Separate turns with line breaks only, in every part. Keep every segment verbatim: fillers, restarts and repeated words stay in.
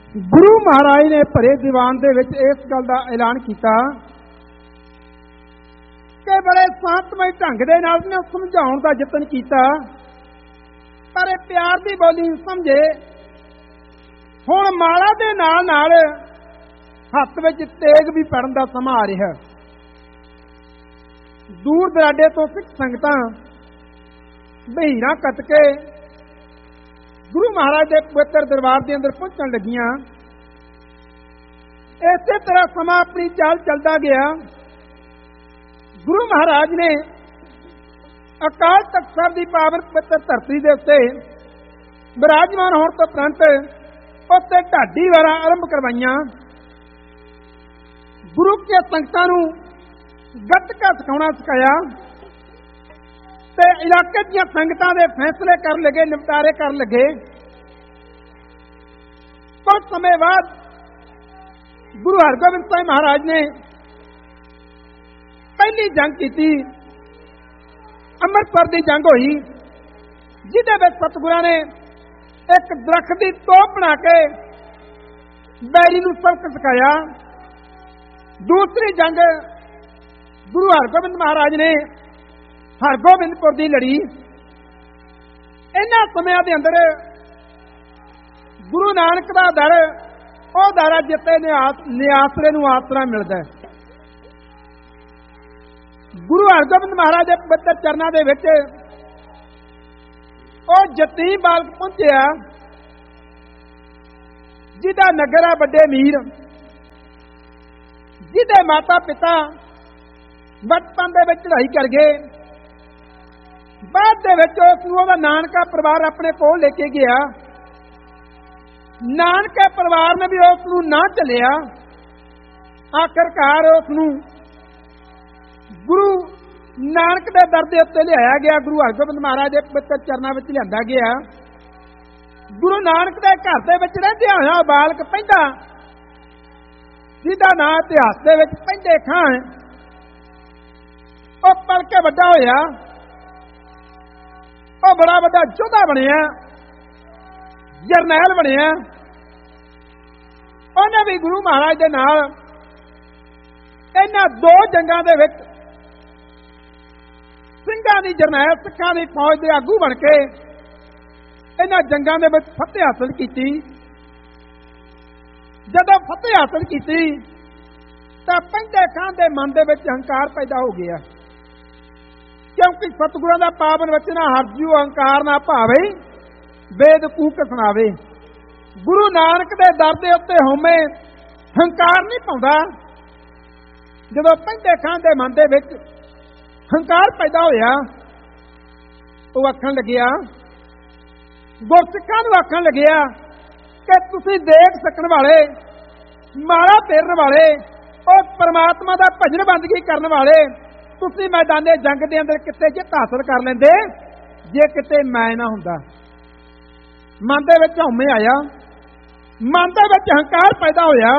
गुरु महाराज ने भरे दीवान दे विच इस गल का ऐलान किया कि बड़े शांतमय ढंग दे नाल ने समझाउण दा यतन किया, पर प्यार की बोली समझे। हुण माला दे नाल नाल हत्थ विच तेग भी पड़न दा समा आ रहा। दूर दराडे तो सिख संगतां बहीरां कत के गुरु महाराज के पवित्र दरबार के अंदर पहुंचन लगियां। इसे तरह समा अपनी चाल चलता गया। गुरु महाराज ने अकाल तख्त साहब की पावन पवित्र धरती के उत्ते विराजमान होने तो उपरंत उत्ते ढाडी वारां आरंभ करवाइयां। गुरु के संगतां नूं गतका सिखाउणा सिखाया ते इलाके दी संगतां दे फैसले कर लगे, निपटारे कर लगे। कुछ समय बाद गुरु हरगोबिंद साहिब महाराज ने पहली जंग की, अमृतसर की जंग हुई, जिहदे विच सतगुरां ने एक दरख्त की तोप बना के बैरी नूं सबक सिखाया। दूसरी जंग गुरु हरगोबिंद महाराज ने हरगोबिंदपुर की लड़ी। इन्हां समयां दे अंदर गुरु नानक का दर वो दर है जिते निआसरे नूं आसरा मिलता है। गुरु हरगोबिंद महाराज के पवित्र चरणों के विच वो जतीम बालक पहुंचा, जिहदा नगर है बड़े मीर, जिहदे माता पिता बचपन दे विच चढ़ाई कर गए। बाद दे विच उसनूं ओहदा नानका परिवार अपने कोल लेके गया। नानके परिवार ने भी उसनूं ना चलिया। आखिरकार उसनूं गुरु नानक दे दर दे उत्ते लिआया गया। गुरु हरगोबिंद महाराज के पवित्र चरणों में लिआंदा गया। गुरु नानक दे घर दे विच रहिंदा होया बालक पैंदा, जिहदा नाम इतिहास दे विच पैंदे खां है, ਉਹ ਪਲ ਕੇ ਵੱਡਾ ਹੋਇਆ। ਉਹ ਬੜਾ ਵੱਡਾ ਯੋਧਾ ਬਣਿਆ, ਜਰਨੈਲ ਬਣਿਆ। ਉਹਨੇ ਵੀ ਗੁਰੂ ਮਹਾਰਾਜ ਦੇ ਨਾਲ ਇਹਨਾਂ ਦੋ ਜੰਗਾਂ ਦੇ ਵਿੱਚ ਸਿੰਘਾਂ ਦੀ ਜਰਨੈਲ, ਸਿੱਖਾਂ ਦੀ ਫੌਜ ਦੇ ਆਗੂ ਬਣ ਕੇ ਇਹਨਾਂ ਜੰਗਾਂ ਦੇ ਵਿੱਚ ਫਤਿਹ ਹਾਸਲ ਕੀਤੀ। ਜਦੋਂ ਫਤਿਹ ਹਾਸਲ ਕੀਤੀ ਤਾਂ ਪੈਂਦੇ ਖਾਂ ਦੇ ਮਨ ਦੇ ਵਿੱਚ ਹੰਕਾਰ ਪੈਦਾ ਹੋ ਗਿਆ, क्योंकि सतगुरां दा पावन वचन हरजू अहंकार ना भावे, वेद कूक सुनावे। गुरु नानक दे दर दे उत्ते होमे हंकार नहीं पाउंदा। जदों पैंदे खां दे मन दे विच हंकार पैदा होया, वो आखण लग्या, गुरसिखां नूं आखण लग्या कि तुसीं देख सकण वाले, माला फेरन वाले, और परमात्मा दा भजन बंदगी करन वाले, तुसीं मैदाने जंग दे अंदर किते जित हासिल कर लेंदे जे किते मैं ना हुंदा। मन दे विच हउमे आया, मन दे विच हंकार पैदा होया।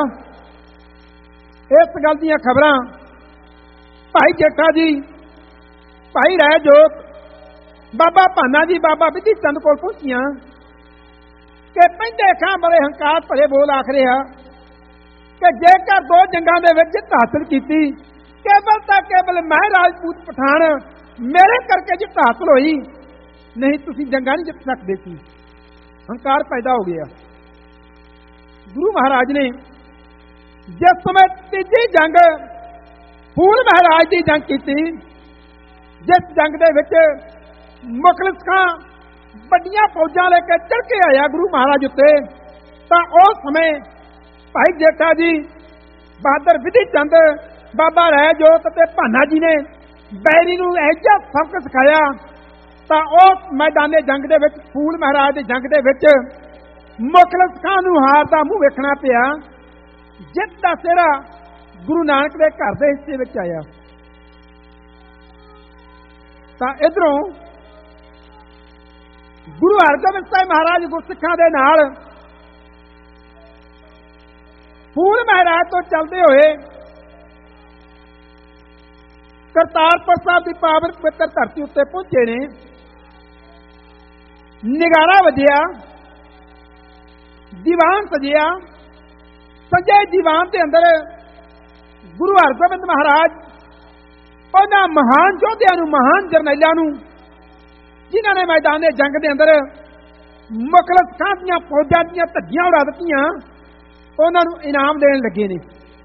इस गल दीयां खबरां भाई जेठा जी, भाई राय जोत, बाबा भाना जी, बाबा विधि चंद कोल पहुंचियां कि पैंदे खां बड़े हंकार भरे बोल आख रहा कि जेकर दो जंगां दे विच जित हासिल कीती, केवल तो केवल मैं राजपूत पठान, मेरे करके जित हासिल होई, नहीं तुसीं जंगा नहीं जित सकते सी। हंकार पैदा हो गया। गुरु महाराज ने जिस समय तीजी जंग फूल महाराज की जंग की, जिस जंग दे विच मुखलिस खां बड़ियां फौजां लेके चढ़ के आया गुरु महाराज उत्ते, तां उस समय भाई जेठा जी, बहादुर विधि चंद, बाबा राय जोत ते भाना जी ने बैरी नूं ऐजा सबक सिखाया। तां उस मैदाने जंग दे विच, फूल महाराज दे जंग दे विच मुखलिस खां नूं हार दा मूंह वेखना पिया। जित दा सिरा गुरु नानक दे घर दे हिस्से विच आया। तां इधरों गुरु हरगोबिंद साहिब महाराज गुरसिखां दे नाल फूल महाराज तो चलते हुए करतारपुर साहब की पावन पवित्र धरती उत्ते पहुंचे ने। निगारा वजिया, दीवान सजिया, ਸੰਜੇ ਦੀਵਾਨ ਦੇ ਅੰਦਰ ਗੁਰੂ ਹਰਗੋਬਿੰਦ ਮਹਾਰਾਜ ਉਹਨਾਂ ਮਹਾਨ ਯੋਧਿਆਂ ਨੂੰ, ਮਹਾਨ ਜਰਨੈਲਾਂ ਨੂੰ, ਜਿਨ੍ਹਾਂ ਨੇ ਮੈਦਾਨ ਜੰਗ ਦੇ ਅੰਦਰ ਮੁਖਲਸ ਖਾਂ ਦੀਆਂ ਫੌਜਾਂ ਦੀਆਂ ਧੱਜੀਆਂ ਉਡਾ ਦਿੱਤੀਆਂ, ਉਹਨਾਂ ਨੂੰ ਇਨਾਮ ਦੇਣ ਲੱਗੇ ਨੇ।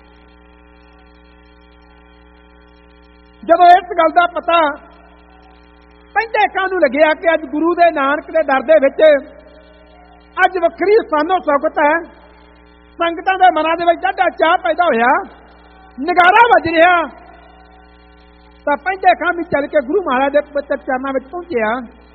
ਜਦੋਂ ਇਸ ਗੱਲ ਦਾ ਪਤਾ ਪੈਂਦੇ ਖਾਂ ਨੂੰ ਲੱਗਿਆ ਕਿ ਅੱਜ ਗੁਰੂ ਦੇ ਨਾਨਕ ਦੇ ਦਰ ਦੇ ਵਿੱਚ ਅੱਜ ਵੱਖਰੀ ਸਾਨੋ ਸੌਗਤ ਹੈ, ਸੰਗਤਾਂ ਦੇ ਮਨਾਂ ਦੇ ਵਿੱਚ ਡਾਢਾ ਚਾਅ ਪੈਦਾ ਹੋਇਆ, ਨਗਾਰਾ ਵੱਜ ਰਿਹਾ, ਤਾਂ ਪੈਂਦੇ ਖਾਂ ਵੀ ਚੱਲ ਕੇ ਗੁਰੂ ਮਹਾਰਾਜ ਦੇ ਪਵਿੱਤਰ ਚਰਨਾਂ ਵਿੱਚ ਪਹੁੰਚਿਆ।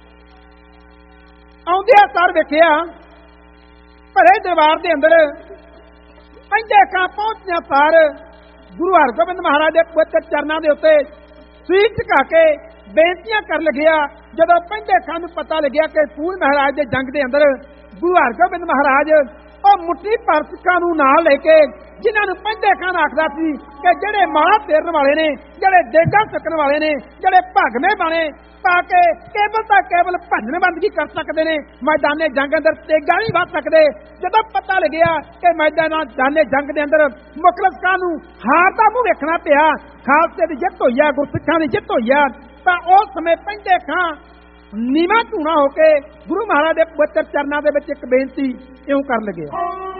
ਆਉਂਦਿਆਂ ਸਾਰ ਵੇਖਿਆ ਭਰੇ ਦਰਬਾਰ ਦੇ ਅੰਦਰ ਪੈਂਦੇ ਖਾਂ ਪਹੁੰਚਿਆ ਸਾਰ ਗੁਰੂ ਹਰਗੋਬਿੰਦ ਮਹਾਰਾਜ ਦੇ ਪਵਿੱਤਰ ਚਰਨਾਂ ਦੇ ਉੱਤੇ ਸੀਸ ਝੁਕਾ ਕੇ ਬੇਨਤੀਆਂ ਕਰਨ ਲੱਗਿਆ। ਜਦੋਂ ਪੈਂਦੇ ਖਾਂ ਨੂੰ ਪਤਾ ਲੱਗਿਆ ਕਿ ਪੂਰਨ ਮਹਾਰਾਜ ਦੇ ਜੰਗ ਦੇ ਅੰਦਰ ਗੁਰੂ ਹਰਗੋਬਿੰਦ ਮਹਾਰਾਜ ਉਹ ਮੁੱਠੀ ਭਰ ਸਿੱਖਾਂ ਨੂੰ ਨਾਲ ਲੈ ਕੇ, ਜਿਨ੍ਹਾਂ ਨੂੰ ਪੈਂਦੇ ਖਾਂ ਆਖਦਾ ਸੀ ਕਿ ਜਿਹੜੇ ਮਾਲਾ ਫੇਰਨ ਵਾਲੇ ਨੇ, ਜਿਹੜੇ ਦੇਗਾਂ ਚੁੱਕਣ ਵਾਲੇ ਨੇ, ਜਿਹੜੇ ਭਗਵੇਂ ਬਾਣੇ ਪਾ ਕੇ ਕੇਵਲ ਤਾਂ ਕੇਵਲ ਭਜਨ ਬੰਦਗੀ ਕਰ ਸਕਦੇ ਨੇ, ਮੈਦਾਨੇ ਜੰਗ ਅੰਦਰ ਤੇਗਾ ਨਹੀਂ ਵੱਧ ਸਕਦੇ। ਜਦੋਂ ਪਤਾ ਲੱਗਿਆ ਕਿ ਮੈਦਾਨੇ ਜੰਗ ਦੇ ਅੰਦਰ ਮੁਖਲਸ ਖਾਂ ਨੂੰ ਹਾਰ ਦਾ ਮੂੰਹ ਵੇਖਣਾ ਪਿਆ, ਖਾਲਸੇ ਦੀ ਜਿੱਤ ਹੋਈ ਆ, ਗੁਰਸਿੱਖਾਂ ਦੀ ਜਿੱਤ ਹੋਈ ਆ, ਤਾਂ ਉਸ ਸਮੇਂ ਪੈਂਦੇ ਖਾਂ ਨੀਵਾਂ ਧੂਣਾ ਹੋ ਕੇ ਗੁਰੂ ਮਹਾਰਾਜ ਦੇ ਪਵਿੱਤਰ ਚਰਨਾਂ ਦੇ ਵਿੱਚ ਇੱਕ ਬੇਨਤੀ ਇਉਂ ਕਰਨ ਲੱਗਿਆ।